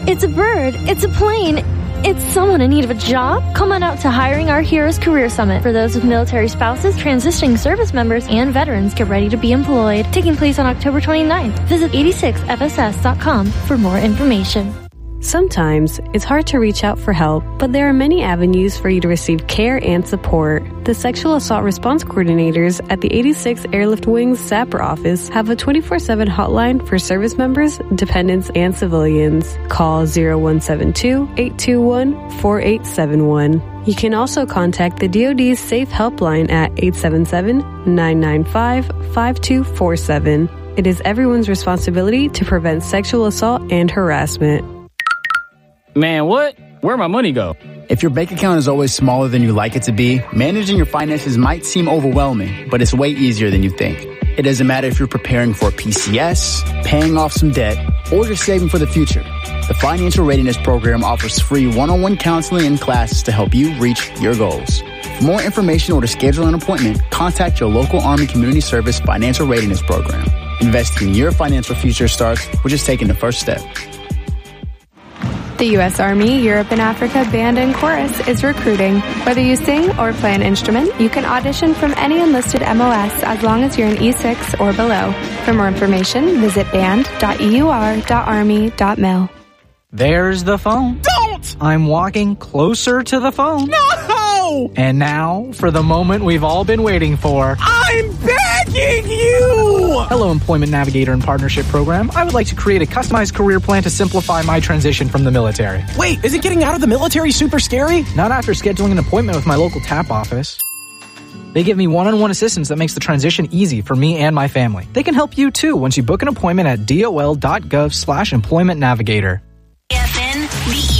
It's a bird. It's a plane. It's someone in need of a job? Come on out to Hiring Our Heroes Career Summit. For those with military spouses, transitioning service members, and veterans, get ready to be employed. Taking place on October 29th. Visit 86fss.com for more information. Sometimes it's hard to reach out for help, but there are many avenues for you to receive care and support. The Sexual Assault Response Coordinators at the 86 Airlift Wings SAPR office have a 24/7 hotline for service members, dependents, and civilians. Call 0172-821-4871. You can also contact the DoD's Safe Helpline at 877-995-5247. It is everyone's responsibility to prevent sexual assault and harassment. Man, what? Where'd my money go? If your bank account is always smaller than you like it to be, managing your finances might seem overwhelming, but it's way easier than you think. It doesn't matter if you're preparing for a PCS, paying off some debt, or just saving for the future. The Financial Readiness Program offers free one-on-one counseling and classes to help you reach your goals. For more information or to schedule an appointment, contact your local Army Community Service Financial Readiness Program. Investing in your financial future starts with just taking the first step. The U.S. Army, Europe and Africa Band and Chorus is recruiting. Whether you sing or play an instrument, you can audition from any enlisted MOS as long as you're an E6 or below. For more information, visit band.eur.army.mil. There's the phone. Don't! I'm walking closer to the phone. No! And now, for the moment we've all been waiting for. I'm begging you! Hello, Employment Navigator and Partnership Program. I would like to create a customized career plan to simplify my transition from the military. Wait, isn't getting out of the military super scary? Not after scheduling an appointment with my local TAP office. They give me one-on-one assistance that makes the transition easy for me and my family. They can help you, too, once you book an appointment at dol.gov/employment navigator. AFN, the